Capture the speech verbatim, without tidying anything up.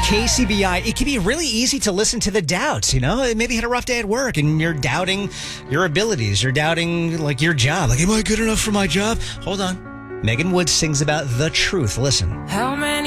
K C B I. It can be really easy to listen to the doubts, you know? Maybe you had a rough day at work and you're doubting your abilities. You're doubting, like, your job. Like, am I good enough for my job? Hold on. Megan Woods sings about the truth. Listen. How many